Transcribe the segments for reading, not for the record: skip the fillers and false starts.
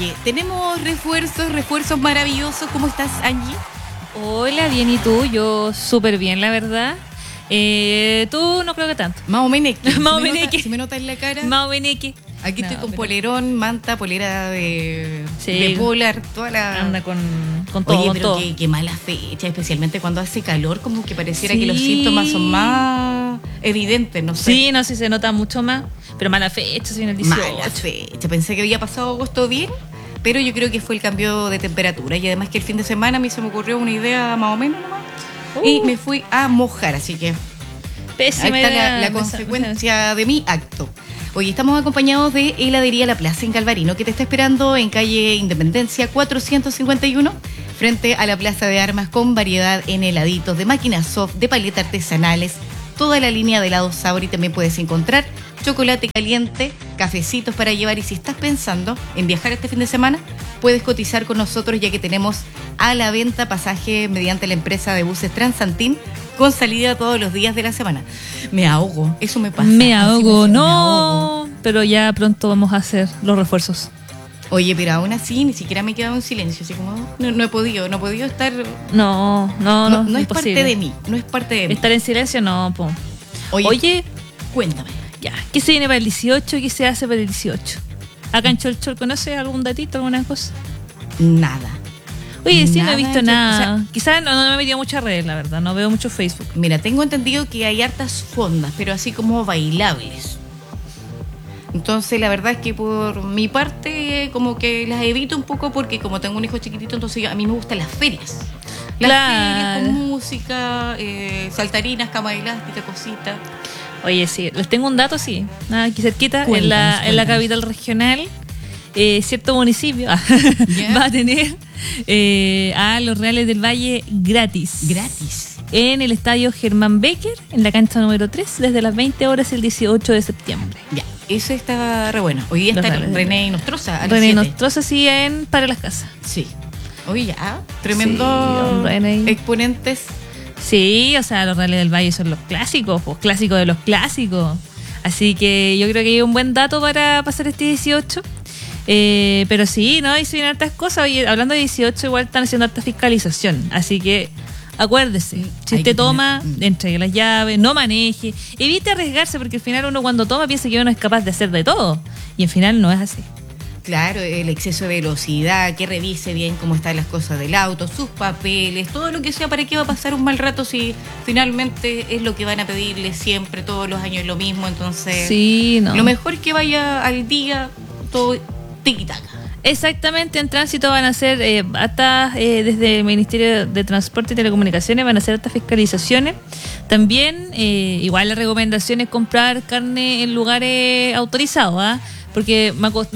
Oye, tenemos refuerzos maravillosos. ¿Cómo estás, Angie? Hola, bien, ¿y tú? Yo súper bien, la verdad. Tú no creo que tanto. Más o menos. Más o menos. Si me notas en la cara. Más o menos. Aquí estoy con polerón, manta, polera de polar, toda la... Anda con todo. Oye, con pero todo. qué mala fecha, especialmente cuando hace calor, como que pareciera que los síntomas son más evidentes, no sé. Sí, no sé, se nota mucho más, pero mala fecha, si viene el 18. Mala fecha, pensé que había pasado agosto bien, pero yo creo que fue el cambio de temperatura y además que el fin de semana a mí se me ocurrió una idea más o menos nomás y me fui a mojar, así que pésima ahí está idea, la consecuencia de mi acto. Hoy estamos acompañados de Heladería La Plaza en Calvarino, que te está esperando en calle Independencia 451, frente a la Plaza de Armas, con variedad en heladitos, de máquinas soft, de paletas artesanales, toda la línea de helados sabor, y también puedes encontrar chocolate caliente, cafecitos para llevar. Y si estás pensando en viajar este fin de semana, puedes cotizar con nosotros, ya que tenemos a la venta pasaje mediante la empresa de buses Transantín, con salida todos los días de la semana. Me ahogo, eso me pasa. Me ahogo, me no, ahogo. pero ya pronto vamos a hacer los refuerzos. Oye, pero aún así ni siquiera me he quedado en silencio, así como no he podido estar. No es imposible. parte de mí, no es parte de mí. Estar en silencio, no, po. Oye, cuéntame. Ya, ¿qué se viene para el 18? ¿Qué se hace para el 18? Acá en Cholchol, ¿conoces algún datito, alguna cosa? Nada. Oye, sí, no he Nada, visto nada. o sea, Quizás no me he metido muchas redes, la verdad. No veo mucho Facebook. Mira, tengo entendido que hay hartas fondas, pero así como bailables. Entonces, la verdad es que por mi parte, como que las evito un poco porque como tengo un hijo chiquitito, entonces a mí me gustan las ferias. Las ferias con música, saltarinas, cama elástica, cositas. Oye, sí, les tengo un dato, sí. Aquí cerquita, Cuéntanos. en la capital regional, cierto municipio ¿Ya? va a tener a los Reales del Valle gratis. Gratis. En el estadio Germán Becker, en la cancha número 3, desde las 20 horas el 18 de septiembre. Ya, eso está re bueno. Hoy día Los está Reales. René Nostroza a las René 7. Nostroza, sí, Para las Casas. Sí. Oye, ya, tremendo Sí, don René. exponentes. Sí, o sea, los Reales del Valle son los clásicos, pues clásicos de los clásicos. Así que yo creo que hay un buen dato para pasar este 18. Pero sí, ¿no? Y se vienen hartas cosas. Oye, hablando de 18, igual están haciendo harta fiscalización. Así que acuérdese, si Hay usted que toma, tener- entregue las llaves, no maneje. Evite arriesgarse, porque al final uno cuando toma piensa que uno es capaz de hacer de todo. Y al final no es así. Claro, el exceso de velocidad, que revise bien cómo están las cosas del auto, sus papeles, todo lo que sea. ¿Para qué va a pasar un mal rato si finalmente es lo que van a pedirle siempre, todos los años lo mismo? Entonces, Sí, no. lo mejor es que vaya al día todo tiki-taka. Exactamente, en tránsito van a hacer hasta desde el Ministerio de Transporte y Telecomunicaciones van a hacer estas fiscalizaciones. También, igual la recomendación es comprar carne en lugares autorizados, ¿ah? Porque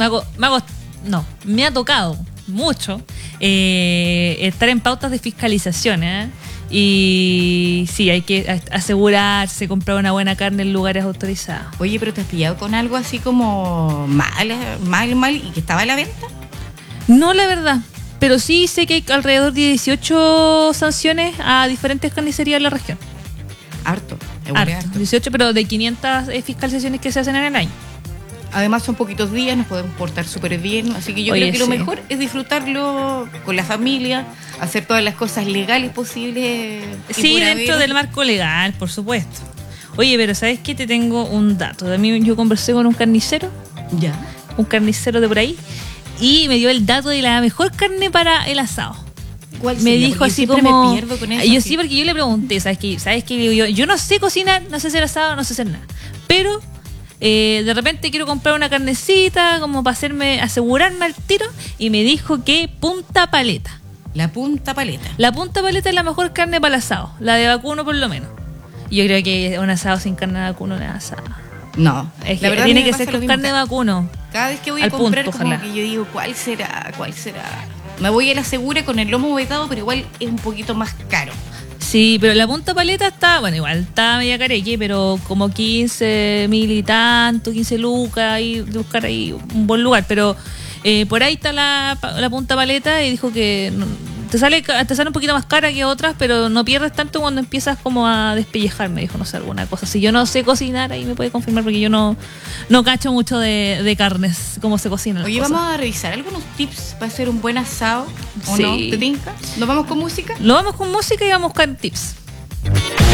me ha tocado mucho estar en pautas de fiscalización, ¿eh? Y sí, hay que asegurarse, comprar una buena carne en lugares autorizados. Oye, pero ¿te has pillado con algo así como mal y que estaba a la venta? No, la verdad. Pero sí sé que hay alrededor de 18 sanciones a diferentes carnicerías de la región. Harto. Harto. 18, pero de 500 fiscalizaciones que se hacen en el año. Además son poquitos días, nos podemos portar súper bien, así que yo Oye, creo que lo sí. mejor es disfrutarlo con la familia, hacer todas las cosas legales posibles. y Sí, por dentro haber- del marco legal, por supuesto. Oye, pero ¿sabes qué? Te tengo un dato. A mí yo conversé con un carnicero de por ahí, y me dio el dato de la mejor carne para el asado. ¿Cuál Me sería? dijo Porque así siempre como... me pierdo con eso. Yo así. sí, porque yo le pregunté, ¿sabes qué? Yo no sé cocinar, no sé hacer asado, no sé hacer nada. Pero de repente quiero comprar una carnecita como para asegurarme al tiro, y me dijo que punta paleta. La punta paleta. La punta paleta es la mejor carne para el asado, la de vacuno por lo menos. Y yo creo que un asado sin carne de vacuno no es asado. No, Es la que verdad tiene me que pasa ser lo con mismo. carne de vacuno. Cada vez que voy a al comprar, punto, como ojalá. que yo digo, ¿cuál será? Me voy a la segura con el lomo vetado, pero igual es un poquito más caro. Sí, pero la punta paleta está, bueno, igual está media careque, pero como 15 mil y tanto, 15 lucas, y buscar ahí un buen lugar. Pero por ahí está la punta paleta, y dijo que te sale un poquito más cara que otras, pero no pierdes tanto cuando empiezas como a despellejar, me dijo, no sé, alguna cosa. Si yo no sé cocinar, ahí me puede confirmar, porque yo no cacho mucho de carnes, cómo se cocinan las Oye, cosas. vamos a revisar algunos tips para hacer un buen asado, ¿o Sí. no? ¿Te tinca? ¿Nos vamos con música? Lo vamos con música y vamos con tips.